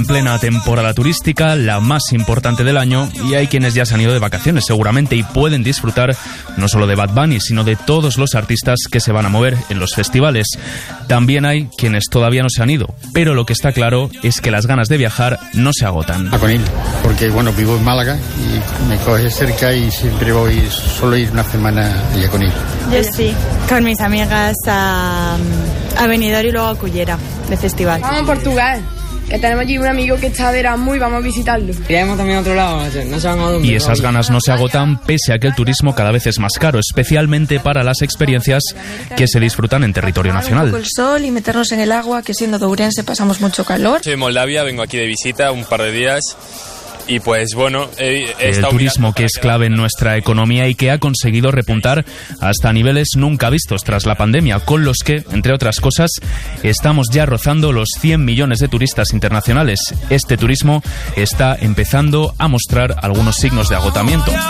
En plena temporada turística, la más importante del año, y hay quienes ya se han ido de vacaciones seguramente y pueden disfrutar no solo de Bad Bunny, sino de todos los artistas que se van a mover en los festivales. También hay quienes todavía no se han ido, pero lo que está claro es que las ganas de viajar no se agotan. A Conil, porque bueno, vivo en Málaga y me coge cerca y siempre voy, solo ir una semana a Conil. Yo sí, con mis amigas a Benidorm y luego a Cullera, de festival. Vamos a Portugal, que tenemos allí un amigo que está de Erasmus y vamos a visitarlo. Iremos también a otro lado, no se van a dormir. Y esas ganas no se agotan pese a que el turismo cada vez es más caro, especialmente para las experiencias que se disfrutan en territorio nacional. Un poco el sol y meternos en el agua, que siendo de Ourense pasamos mucho calor. Soy de Moldavia, vengo aquí de visita un par de días. Y pues bueno, el turismo que es clave en nuestra economía y que ha conseguido repuntar hasta niveles nunca vistos tras la pandemia, con los que, entre otras cosas, estamos ya rozando los 100 millones de turistas internacionales. Este turismo está empezando a mostrar algunos signos de agotamiento.